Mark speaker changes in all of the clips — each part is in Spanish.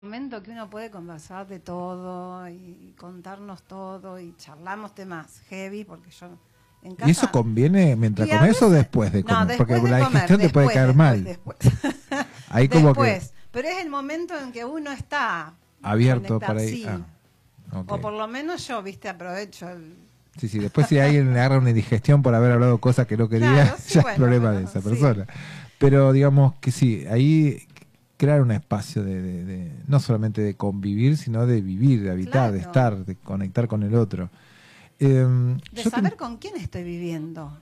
Speaker 1: Momento que uno puede conversar de todo y contarnos todo y charlamos temas heavy, porque yo en
Speaker 2: ¿Y eso
Speaker 1: casa...
Speaker 2: conviene mientras
Speaker 1: Y a
Speaker 2: comes o
Speaker 1: veces...
Speaker 2: después de
Speaker 1: No,
Speaker 2: comer? Porque
Speaker 1: después de
Speaker 2: la
Speaker 1: comer,
Speaker 2: digestión te puede caer mal.
Speaker 1: después.
Speaker 2: Ahí como que
Speaker 1: Después, pero es el momento en que uno está
Speaker 2: abierto
Speaker 1: conectado,
Speaker 2: para ahí.
Speaker 1: sí.
Speaker 2: Ok.
Speaker 1: O por lo menos yo, viste, aprovecho el...
Speaker 2: Sí, sí, después si alguien le agarra una indigestión por haber hablado cosas que no quería,
Speaker 1: Claro, sí,
Speaker 2: ya es
Speaker 1: bueno,
Speaker 2: problema de
Speaker 1: pero
Speaker 2: esa
Speaker 1: sí.
Speaker 2: persona. Pero digamos que sí, ahí crear un espacio no solamente de convivir, sino de vivir, de habitar, de
Speaker 1: Claro.
Speaker 2: estar, de conectar con el otro.
Speaker 1: De saber con quién estoy viviendo.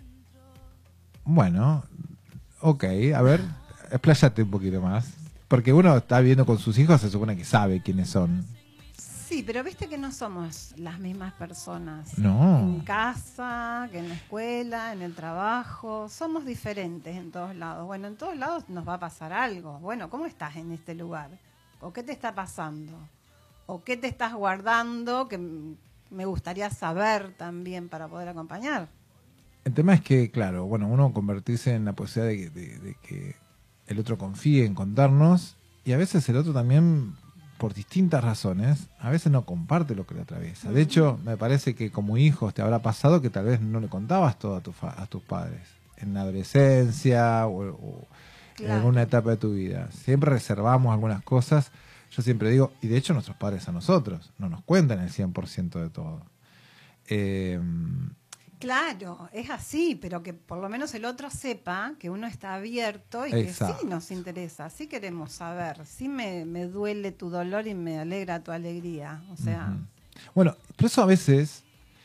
Speaker 2: Bueno, ok, a ver, expláyate un poquito más. Porque uno está viendo con sus hijos, se supone que sabe quiénes son.
Speaker 1: Sí, pero viste que no somos las mismas personas en
Speaker 2: No,
Speaker 1: casa, que en la escuela, en el trabajo. Somos diferentes en todos lados. Bueno, en todos lados nos va a pasar algo. Bueno, ¿cómo estás en este lugar? ¿O qué te está pasando? ¿O qué te estás guardando que me gustaría saber también para poder acompañar?
Speaker 2: el tema es que, claro, bueno, uno convertirse en la posibilidad de que el otro confíe en contarnos, y a veces el otro también, por distintas razones, a veces no comparte lo que le atraviesa. De hecho, me parece que como hijos te habrá pasado que tal vez no le contabas todo a tus padres, en la adolescencia o en
Speaker 1: Claro.
Speaker 2: alguna etapa de tu vida. Siempre reservamos algunas cosas. Yo siempre digo, y de hecho nuestros padres a nosotros, no nos cuentan el 100% de todo. Eh,
Speaker 1: Claro, es así, pero que por lo menos el otro sepa que uno está abierto y que sí
Speaker 2: exacto.
Speaker 1: nos interesa, sí queremos saber, sí me duele tu dolor y me alegra tu alegría. O sea,
Speaker 2: Bueno, por eso a veces,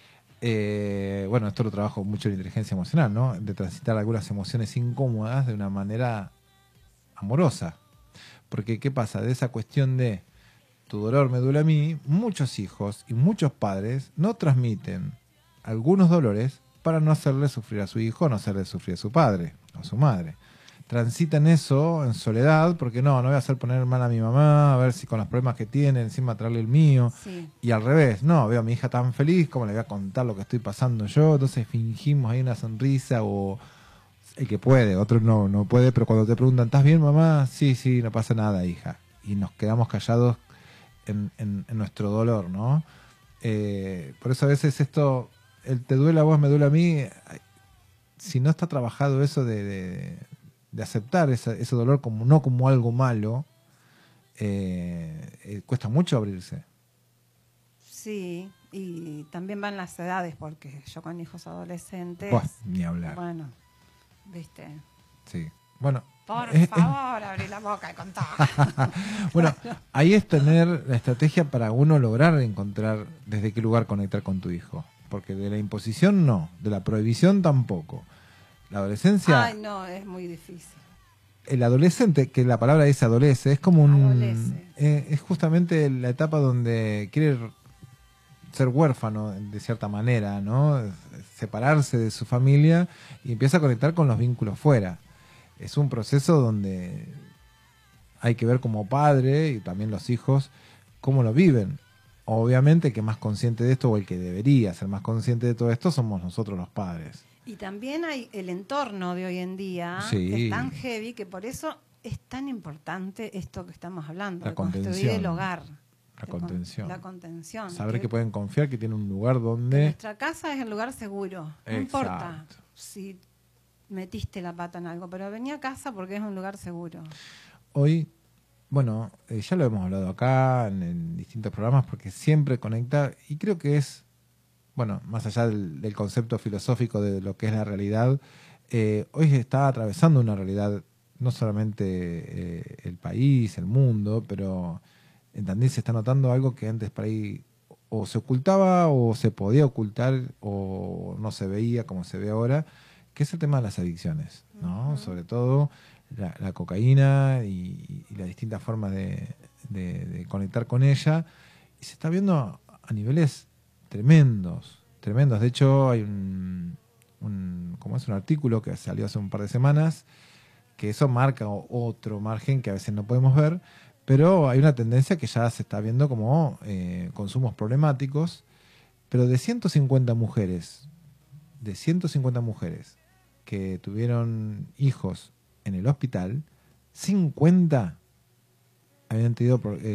Speaker 2: bueno, esto lo trabajo mucho en inteligencia emocional, ¿no? De transitar algunas emociones incómodas de una manera amorosa. Porque, ¿qué pasa? De esa cuestión de tu dolor me duele a mí, muchos hijos y muchos padres no transmiten algunos dolores para no hacerle sufrir a su hijo, no hacerle sufrir a su padre o a su madre. Transitan eso en soledad porque no voy a hacer poner mal a mi mamá, a ver si con los problemas que tiene, encima traerle el mío.
Speaker 1: sí,
Speaker 2: Y al revés, no, veo a mi hija tan feliz, ¿cómo le voy a contar lo que estoy pasando yo? Entonces fingimos ahí una sonrisa o el que puede, otro no puede, pero cuando te preguntan, ¿estás bien, mamá? Sí, sí, no pasa nada, hija. Y nos quedamos callados en nuestro dolor, ¿no? Por eso a veces esto, el te duele a vos, me duele a mí, si no está trabajado eso de aceptar ese dolor como no como algo malo, cuesta mucho abrirse.
Speaker 1: sí, y también van las edades, porque yo con hijos adolescentes,
Speaker 2: Buah, ni hablar.
Speaker 1: bueno, viste,
Speaker 2: Sí. Bueno,
Speaker 1: por favor, abrí la boca y contá.
Speaker 2: bueno, ahí es tener la estrategia para uno lograr encontrar desde qué lugar conectar con tu hijo. Porque de la imposición no, de la prohibición tampoco. La adolescencia,
Speaker 1: Ay, no, es muy difícil.
Speaker 2: el adolescente, que la palabra es adolece, es como
Speaker 1: Adolece.
Speaker 2: es justamente la etapa donde quiere ser huérfano de cierta manera, ¿no? Separarse de su familia y empieza a conectar con los vínculos fuera. Es un proceso donde hay que ver como padre y también los hijos cómo lo viven. Obviamente el que más consciente de esto o el que debería ser más consciente de todo esto somos nosotros los padres.
Speaker 1: Y también hay el entorno de hoy en día,
Speaker 2: Sí.
Speaker 1: que es tan heavy, que por eso es tan importante esto que estamos hablando,
Speaker 2: La
Speaker 1: de construir
Speaker 2: contención.
Speaker 1: el hogar.
Speaker 2: La contención.
Speaker 1: La contención.
Speaker 2: Saber que pueden confiar, que tiene un lugar donde...
Speaker 1: Nuestra casa es el lugar seguro. No importa
Speaker 2: Exacto.
Speaker 1: si metiste la pata en algo, pero vení a casa porque es un lugar seguro.
Speaker 2: Hoy, bueno, ya lo hemos hablado acá en distintos programas porque siempre conecta y creo que es, bueno, más allá del concepto filosófico de lo que es la realidad, hoy está atravesando una realidad, no solamente el país, el mundo, pero en Tandil se está notando algo que antes por ahí o se ocultaba o se podía ocultar o no se veía como se ve ahora, que es el tema de las adicciones, ¿no? Sobre todo la cocaína y las distintas formas de conectar con ella. Y se está viendo a niveles tremendos, tremendos. De hecho, hay como es un artículo que salió hace un par de semanas, que eso marca otro margen que a veces no podemos ver, pero hay una tendencia que ya se está viendo como consumos problemáticos, pero de 150 mujeres, que tuvieron hijos en el hospital, 50 habían tenido